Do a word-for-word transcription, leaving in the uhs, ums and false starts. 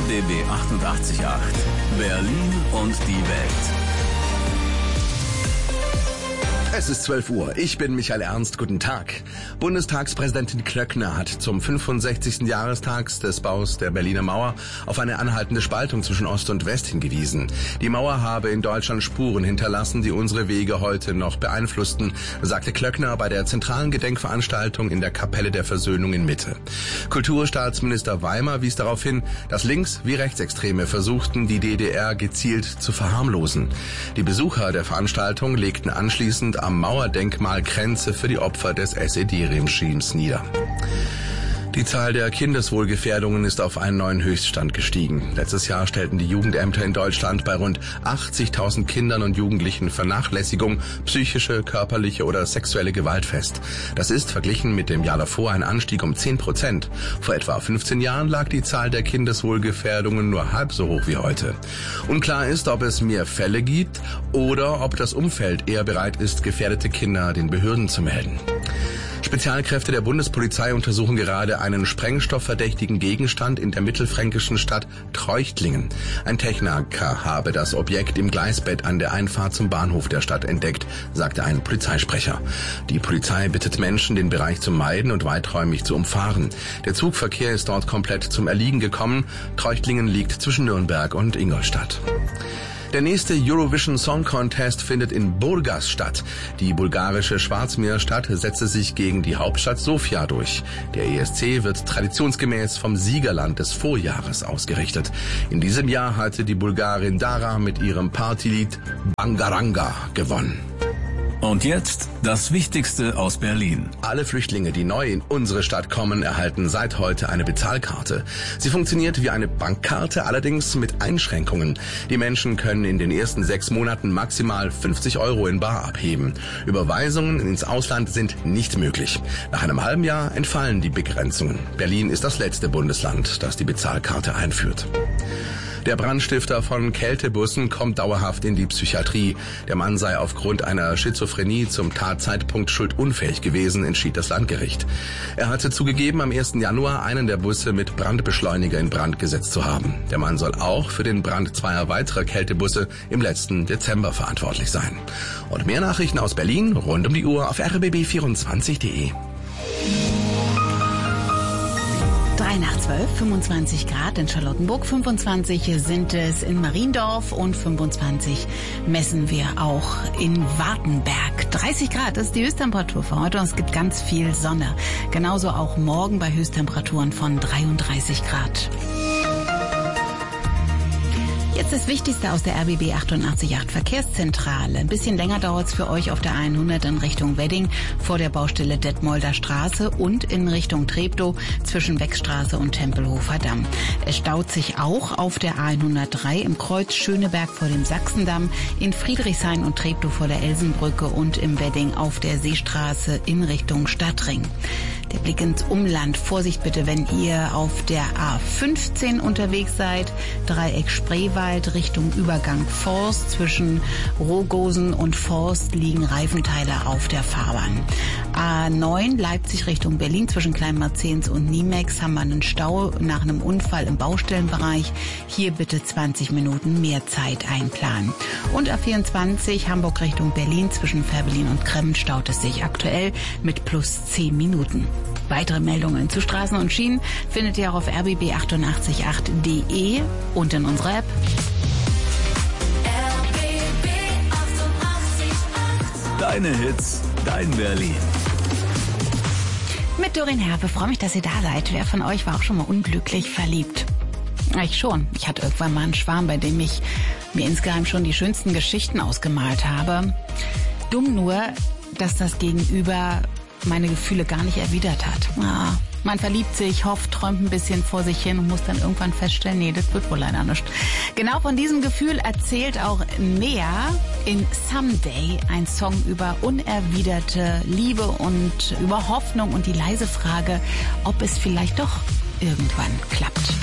B B achtundachtzig Komma acht. Berlin und die Welt. Es ist zwölf Uhr. Ich bin Michael Ernst. Guten Tag. Bundestagspräsidentin Klöckner hat zum fünfundsechzigsten Jahrestag des Baus der Berliner Mauer auf eine anhaltende Spaltung zwischen Ost und West hingewiesen. Die Mauer habe in Deutschland Spuren hinterlassen, die unsere Wege heute noch beeinflussten, sagte Klöckner bei der zentralen Gedenkveranstaltung in der Kapelle der Versöhnung in Mitte. Kulturstaatsminister Weimer wies darauf hin, dass Links- wie Rechtsextreme versuchten, die D D R gezielt zu verharmlosen. Die Besucher der Veranstaltung legten anschließend am Mauerdenkmal Kränze für die Opfer des S E D-Regimes nieder. Die Zahl der Kindeswohlgefährdungen ist auf einen neuen Höchststand gestiegen. Letztes Jahr stellten die Jugendämter in Deutschland bei rund achtzigtausend Kindern und Jugendlichen Vernachlässigung, psychische, körperliche oder sexuelle Gewalt fest. Das ist verglichen mit dem Jahr davor ein Anstieg um zehn Prozent. Vor etwa fünfzehn Jahren lag die Zahl der Kindeswohlgefährdungen nur halb so hoch wie heute. Unklar ist, ob es mehr Fälle gibt oder ob das Umfeld eher bereit ist, gefährdete Kinder den Behörden zu melden. Spezialkräfte der Bundespolizei untersuchen gerade einen sprengstoffverdächtigen Gegenstand in der mittelfränkischen Stadt Treuchtlingen. Ein Techniker habe das Objekt im Gleisbett an der Einfahrt zum Bahnhof der Stadt entdeckt, sagte ein Polizeisprecher. Die Polizei bittet Menschen, den Bereich zu meiden und weiträumig zu umfahren. Der Zugverkehr ist dort komplett zum Erliegen gekommen. Treuchtlingen liegt zwischen Nürnberg und Ingolstadt. Der nächste Eurovision Song Contest findet in Burgas statt. Die bulgarische Schwarzmeerstadt setzte sich gegen die Hauptstadt Sofia durch. Der E S C wird traditionsgemäß vom Siegerland des Vorjahres ausgerichtet. In diesem Jahr hatte die Bulgarin Dara mit ihrem Partylied Bangaranga gewonnen. Und jetzt das Wichtigste aus Berlin. Alle Flüchtlinge, die neu in unsere Stadt kommen, erhalten seit heute eine Bezahlkarte. Sie funktioniert wie eine Bankkarte, allerdings mit Einschränkungen. Die Menschen können in den ersten sechs Monaten maximal fünfzig Euro in bar abheben. Überweisungen ins Ausland sind nicht möglich. Nach einem halben Jahr entfallen die Begrenzungen. Berlin ist das letzte Bundesland, das die Bezahlkarte einführt. Der Brandstifter von Kältebussen kommt dauerhaft in die Psychiatrie. Der Mann sei aufgrund einer Schizophrenie zum Tatzeitpunkt schuldunfähig gewesen, entschied das Landgericht. Er hatte zugegeben, am ersten Januar einen der Busse mit Brandbeschleuniger in Brand gesetzt zu haben. Der Mann soll auch für den Brand zweier weiterer Kältebusse im letzten Dezember verantwortlich sein. Und mehr Nachrichten aus Berlin rund um die Uhr auf r b b vierundzwanzig punkt de. drei nach zwölf, fünfundzwanzig Grad in Charlottenburg, fünfundzwanzig sind es in Mariendorf und fünfundzwanzig messen wir auch in Wartenberg. dreißig Grad ist die Höchsttemperatur für heute und es gibt ganz viel Sonne. Genauso auch morgen bei Höchsttemperaturen von dreiunddreißig Grad. Jetzt das Wichtigste aus der R B B achtundachtzig Komma acht Verkehrszentrale. Ein bisschen länger dauert es für euch auf der hundert in Richtung Wedding vor der Baustelle Detmolder Straße und in Richtung Treptow zwischen Beckstraße und Tempelhofer Damm. Es staut sich auch auf der A hundertdrei im Kreuz Schöneberg vor dem Sachsendamm, in Friedrichshain und Treptow vor der Elsenbrücke und im Wedding auf der Seestraße in Richtung Stadtring. Der Blick ins Umland. Vorsicht bitte, wenn ihr auf der A fünfzehn unterwegs seid. Dreieck Spreewald Richtung Übergang Forst. Zwischen Rogosen und Forst liegen Reifenteile auf der Fahrbahn. A neun Leipzig Richtung Berlin zwischen Kleinmarzens und Niemex haben wir einen Stau nach einem Unfall im Baustellenbereich. Hier bitte zwanzig Minuten mehr Zeit einplanen. Und A vierundzwanzig Hamburg Richtung Berlin zwischen Fährberlin und Kremmen staut es sich aktuell mit plus zehn Minuten. Weitere Meldungen zu Straßen und Schienen findet ihr auch auf r b b achtundachtzig Komma acht punkt de und in unserer App. R B B achtundachtzig Komma acht. Deine Hits, dein Berlin. Mit Doreen Herbe, freue mich, dass ihr da seid. Wer von euch war auch schon mal unglücklich verliebt? Ich schon. Ich hatte irgendwann mal einen Schwarm, bei dem ich mir insgeheim schon die schönsten Geschichten ausgemalt habe. Dumm nur, dass das Gegenüber meine Gefühle gar nicht erwidert hat. Ah, man verliebt sich, hofft, träumt ein bisschen vor sich hin und muss dann irgendwann feststellen, nee, das wird wohl leider nicht. Genau von diesem Gefühl erzählt auch Nea in Someday, ein Song über unerwiderte Liebe und über Hoffnung und die leise Frage, ob es vielleicht doch irgendwann klappt.